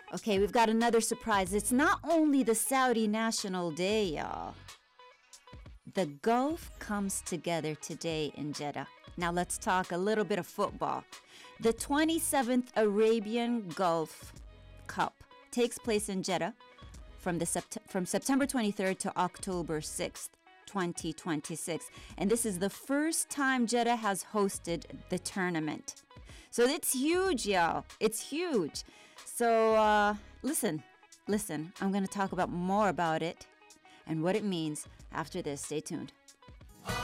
Okay, we've got another surprise. It's not only the Saudi National Day, y'all. The Gulf comes together today in Jeddah. Now let's talk a little bit of football. The 27th Arabian Gulf Cup takes place in Jeddah from September 23rd to October 6th, 2026. And this is the first time Jeddah has hosted the tournament. So it's huge, y'all. It's huge. So listen. I'm going to talk about more about it and what it means after this. Stay tuned.